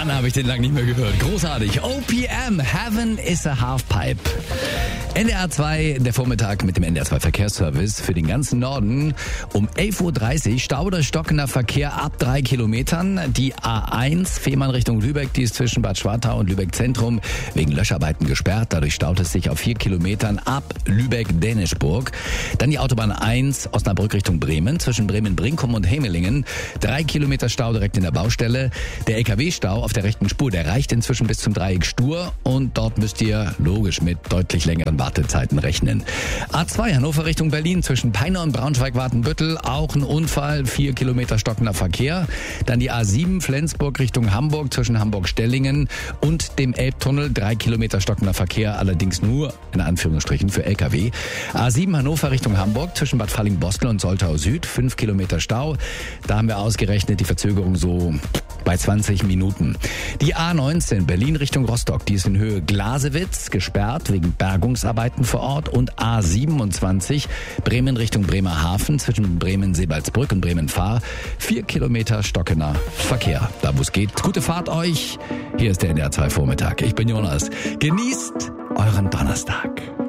Mann, habe ich den lang nicht mehr gehört. Großartig. OPM, Heaven is a Halfpipe. NDR 2, der Vormittag mit dem NDR 2 Verkehrsservice für den ganzen Norden. Um 11.30 Uhr Stau oder stockender Verkehr ab 3 Kilometern. Die A1 Fehmarn Richtung Lübeck, die ist zwischen Bad Schwartau und Lübeck Zentrum wegen Löscharbeiten gesperrt. Dadurch staut es sich auf 4 Kilometern ab Lübeck-Dänischburg. Dann die Autobahn 1 Osnabrück Richtung Bremen, zwischen Bremen-Brinkum und Hemelingen. 3 Kilometer Stau direkt in der Baustelle. Der LKW-Stau auf der rechten Spur, der reicht inzwischen bis zum Dreieck Stur. Und dort müsst ihr logisch mit deutlich längeren Wartezeiten rechnen. A2 Hannover Richtung Berlin, zwischen Peine und Braunschweig-Wartenbüttel. Auch ein Unfall, 4 Kilometer stockender Verkehr. Dann die A7 Flensburg Richtung Hamburg, zwischen Hamburg-Stellingen und dem Elbtunnel. 3 Kilometer stockender Verkehr, allerdings nur in Anführungsstrichen für LKW. A7 Hannover Richtung Hamburg, zwischen Bad Falling-Bostel und Soltau Süd. 5 Kilometer Stau. Da haben wir ausgerechnet die Verzögerung so bei 20 Minuten. Die A19 Berlin Richtung Rostock, die ist in Höhe Glasewitz gesperrt wegen Bergungsarbeiten vor Ort. Und A27 Bremen Richtung Bremerhaven, zwischen Bremen-Sebalsbrück und Bremen-Fahr. 4 Kilometer stockender Verkehr. Da wo es geht. Gute Fahrt euch. Hier ist der NDR 2 Vormittag. Ich bin Jonas. Genießt euren Donnerstag.